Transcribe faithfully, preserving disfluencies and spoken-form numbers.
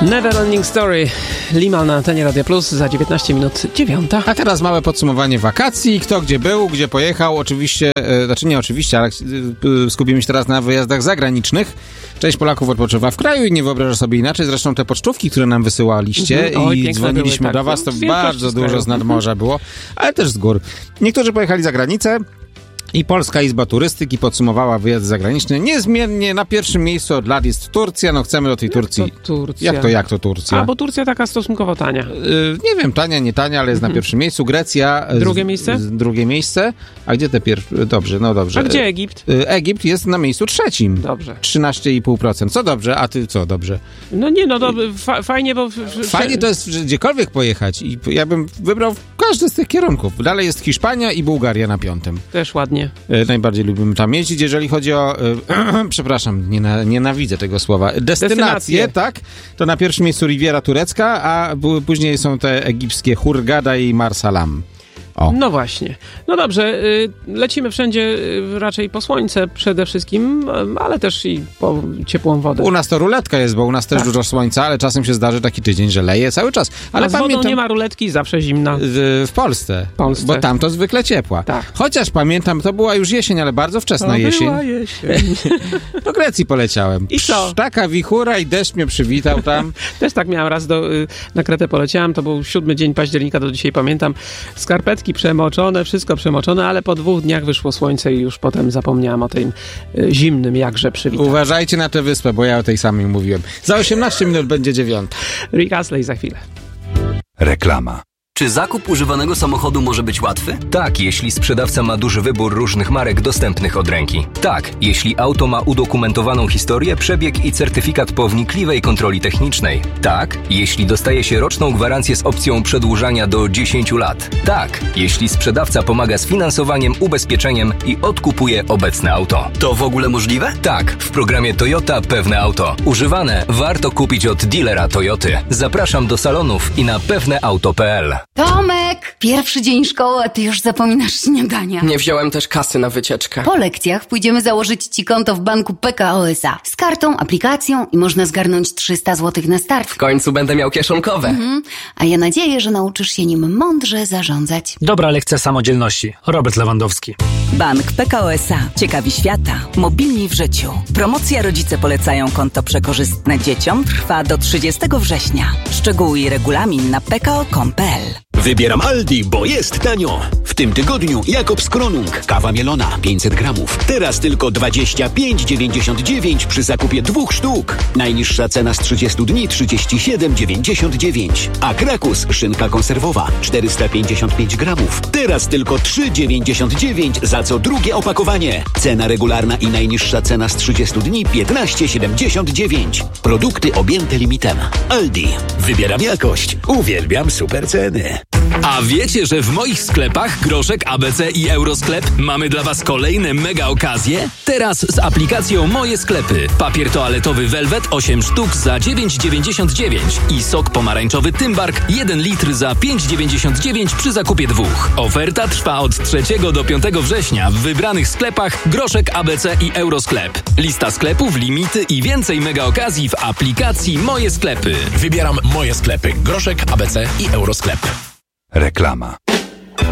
Neverending Story. Limal na antenie Radia Plus za dziewiętnaście minut dziewiąta. A teraz małe podsumowanie wakacji. Kto gdzie był, gdzie pojechał. Oczywiście, e, znaczy nie oczywiście, ale e, skupimy się teraz na wyjazdach zagranicznych. Część Polaków odpoczywa w kraju i nie wyobraża sobie inaczej. Zresztą te pocztówki, które nam wysyłaliście mhm. Oj, i dzwoniliśmy były, do tak. was, to No, bardzo dużo z nadmorza było, ale też z gór. Niektórzy pojechali za granicę. I Polska Izba Turystyki podsumowała wyjazd zagraniczny. Niezmiennie na pierwszym miejscu od lat jest Turcja. No chcemy do tej Turcji. Jak to Turcja? Jak to, jak to Turcja? A, bo Turcja taka stosunkowo tania. Yy, nie wiem, tania, nie tania, ale jest na pierwszym miejscu. Grecja. Drugie z, miejsce? Z, drugie miejsce. A gdzie te pierwsze? Dobrze, no dobrze. A gdzie Egipt? Yy, Egipt jest na miejscu trzecim. Dobrze. trzynaście i pół procent. Co dobrze, a ty co dobrze? No nie, no to fa- fajnie, bo... Fajnie to jest że gdziekolwiek pojechać i ja bym wybrał każdy z tych kierunków. Dalej jest Hiszpania i Bułgaria na piątym. Też ładnie. Yy, najbardziej lubimy tam jeździć, jeżeli chodzi o yy, przepraszam, niena, nienawidzę tego słowa, destynacje, Destynacje. tak? To na pierwszym miejscu Riviera Turecka, a b- później są te egipskie Hurghada i Marsalam. O. No właśnie. No dobrze, y, lecimy wszędzie y, raczej po słońce przede wszystkim, y, ale też i po ciepłą wodę. U nas to ruletka jest, bo u nas też Tak. dużo słońca, ale czasem się zdarzy taki tydzień, że leje cały czas. Ale A z wodą pamiętam nie ma ruletki, zawsze zimna. w, w Polsce, Polsce. bo tam to zwykle ciepła. Tak. Chociaż pamiętam, to była już jesień, ale bardzo wczesna To jesień. była jesień. Do Grecji poleciałem. I co? Psz, taka wichura i deszcz mnie przywitał tam. Też tak miałem raz do, y, na Kretę poleciałem, to był siódmy dzień października, do dzisiaj pamiętam. Skarpetki przemoczone, wszystko przemoczone, ale po dwóch dniach wyszło słońce i już potem zapomniałem o tym y, zimnym jakże przywitaniu. Uważajcie na tę wyspę, bo ja o tej samej mówiłem. Za osiemnaście minut będzie dziewiąta. Rick Astley za chwilę. Reklama. Czy zakup używanego samochodu może być łatwy? Tak, jeśli sprzedawca ma duży wybór różnych marek dostępnych od ręki. Tak, jeśli auto ma udokumentowaną historię, przebieg i certyfikat po wnikliwej kontroli technicznej. Tak, jeśli dostaje się roczną gwarancję z opcją przedłużania do dziesięciu lat. Tak, jeśli sprzedawca pomaga z finansowaniem, ubezpieczeniem i odkupuje obecne auto. To w ogóle możliwe? Tak, w programie Toyota Pewne Auto. Używane warto kupić od dealera Toyoty. Zapraszam do salonów i na pewneauto kropka p l. Tomek! Pierwszy dzień szkoły, a ty już zapominasz śniadania. Nie wziąłem też kasy na wycieczkę. Po lekcjach pójdziemy założyć ci konto w banku P K O S A. Z kartą, aplikacją i można zgarnąć trzysta złotych na start. W końcu będę miał kieszonkowe. Mhm. A ja nadzieję, że nauczysz się nim mądrze zarządzać. Dobra lekcja samodzielności. Robert Lewandowski. Bank P K O S A. Ciekawi świata. Mobilni w życiu. Promocja Rodzice polecają konto przekorzystne dzieciom trwa do trzydziestego września. Szczegóły i regulamin na p k o kropka com kropka p l. Wybieram Aldi, bo jest tanio. W tym tygodniu Jakobs Kronung, kawa mielona pięćset gramów. Teraz tylko dwadzieścia pięć dziewięćdziesiąt dziewięć przy zakupie dwóch sztuk. Najniższa cena z trzydziestu dni trzydzieści siedem dziewięćdziesiąt dziewięć. A Krakus, szynka konserwowa czterysta pięćdziesiąt pięć gramów. Teraz tylko trzy dziewięćdziesiąt dziewięć za co drugie opakowanie. Cena regularna i najniższa cena z trzydziestu dni piętnaście siedemdziesiąt dziewięć. Produkty objęte limitem. Aldi. Wybieram jakość. Uwielbiam super ceny. A wiecie, że w moich sklepach Groszek, A B C i Eurosklep mamy dla Was kolejne mega okazje? Teraz z aplikacją Moje Sklepy. Papier toaletowy Velvet osiem sztuk za dziewięć dziewięćdziesiąt dziewięć i sok pomarańczowy Tymbark jeden litr za pięć dziewięćdziesiąt dziewięć przy zakupie dwóch. Oferta trwa od trzeciego do piątego września w wybranych sklepach Groszek, A B C i Eurosklep. Lista sklepów, limity i więcej mega okazji w aplikacji Moje Sklepy. Wybieram moje sklepy. Groszek, A B C i Eurosklep. Reklama.